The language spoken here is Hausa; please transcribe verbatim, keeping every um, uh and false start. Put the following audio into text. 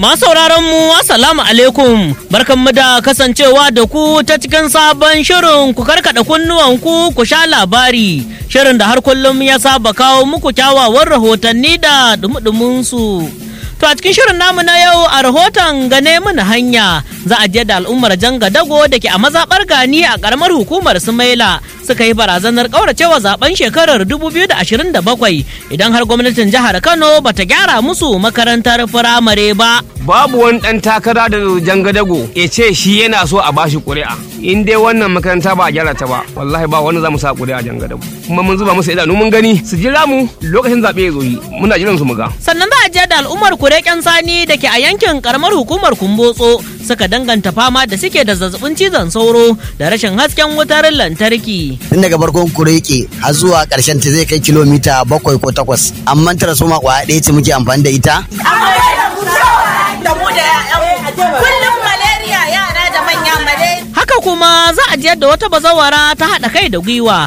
Masauraran mu assalamu alaikum, barkanmu da kasancewa da ku ta cikin sabon shirin ku karkada kunnuwanku ku sha labari, shirin da har kullum ya saba kawo muku kyawawan rahotanni da dumudumin su. To a cikin shirin namu na yau a rahoton gane mana hanya za a je da al'ummar Janga Dago da ke a mazaɓar Gani a ƙaramar hukumar Sumaila suka yi barazanar ƙauracewa zaben shekarar dubu biyu da ashirin da bakwai idan har gwamnatin jihar Kano bata gyara musu makarantar firamare ba. Babu wani ɗan takara da Janga Dago ya ce shi yana so a bashi ƙuri'a. In dai wannan makaranta ba a gyara ta ba, wallahi ba wani za mu sa ƙuri'a Janga Dago. Kuma mun zuba musu idanu mun gani su jira mu lokacin zaɓe ya zo yi. Muna jiran su mu ga. Sannan za a je da al'ummar Kureken Sani da ke a yankin ƙaramar hukumar Kumbotso suka danganta fama da suke da zazzabin cizon sauro da rashin hasken wutar lantarki. Tun daga farkon Kureke har zuwa ƙarshen ta zai kai kilomita bakwai ko takwas. Amma tara soma kwaya ɗaya ce muke amfani da ita. Da mu da kullum malaria yara da manya malaria. Haka kuma za a jiyar da wata bazawara ta haɗa kai da gwiwa